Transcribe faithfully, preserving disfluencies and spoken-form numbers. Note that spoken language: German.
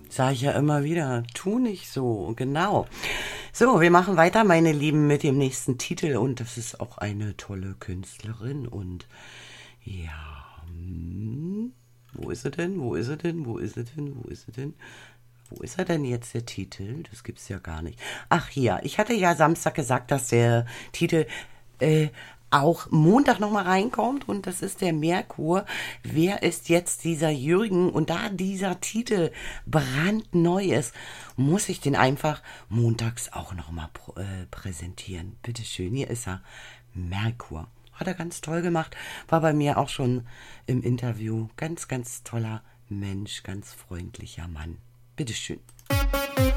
Sage ich ja immer wieder, tu nicht so, genau. So, wir machen weiter, meine Lieben, mit dem nächsten Titel und das ist auch eine tolle Künstlerin und ja, hm, wo ist sie denn, wo ist sie denn, wo ist sie denn, wo ist sie denn? Wo ist er denn jetzt, der Titel? Das gibt's ja gar nicht. Ach ja, ich hatte ja Samstag gesagt, dass der Titel äh, auch Montag nochmal reinkommt und das ist der Merkur. Wer ist jetzt dieser Jürgen? Und da dieser Titel brandneu ist, muss ich den einfach montags auch nochmal pr- äh, präsentieren. Bitteschön, hier ist er. Merkur. Hat er ganz toll gemacht. War bei mir auch schon im Interview. Ganz, ganz toller Mensch, ganz freundlicher Mann. Bitteschön.